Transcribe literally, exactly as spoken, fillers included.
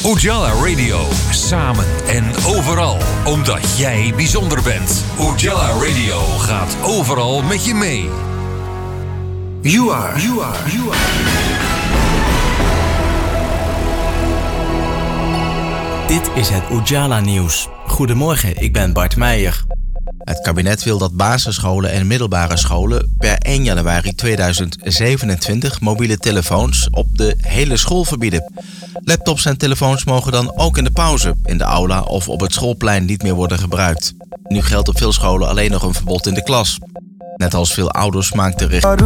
Ujala Radio. Samen en overal. Omdat jij bijzonder bent. Ujala Radio gaat overal met je mee. You are. You are. You are. Dit is het Ujala Nieuws. Goedemorgen, ik ben Bart Meijer. Het kabinet wil dat basisscholen en middelbare scholen per één januari tweeduizend zevenentwintig mobiele telefoons op de hele school verbieden. Laptops en telefoons mogen dan ook in de pauze, in de aula of op het schoolplein niet meer worden gebruikt. Nu geldt op veel scholen alleen nog een verbod in de klas. Net als veel ouders maakt de regering